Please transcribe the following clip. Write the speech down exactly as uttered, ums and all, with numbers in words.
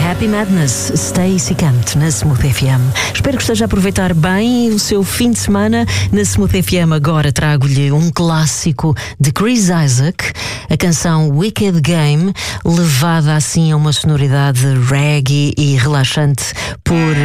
Happy Madness, Stacey Kent na Smooth F M. Espero que esteja a aproveitar bem o seu fim de semana. Na Smooth F M agora trago-lhe um clássico de Chris Isaak, a canção Wicked Game, levada assim a uma sonoridade reggae e relaxante por